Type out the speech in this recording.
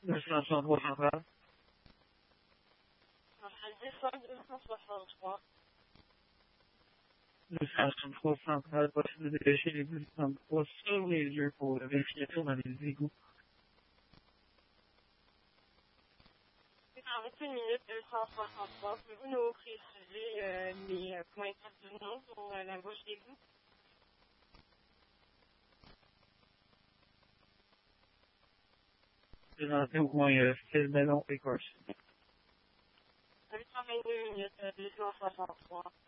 263 central. Ça serait 263. 263 central, possible de dépêcher les 263 sur les lieux pour la vérification dans les égouts. C'est en 21 minutes 263. Pouvez-vous nous préciser les points cardinaux pour la bouche d'égout? Présenté au coin Phil Bellon et Corse. 822 minutes 263.